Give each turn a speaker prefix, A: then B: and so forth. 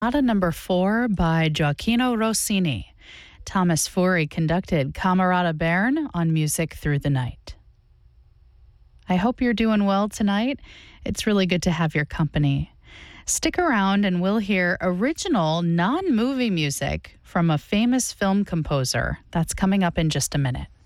A: Number 4 by Gioacchino Rossini. Thomas Fury conducted Camerata Bern on Music Through the Night. I hope you're doing well tonight. It's really good to have your company. Stick around and we'll hear original non-movie music from a famous film composer. That's coming up in just a minute.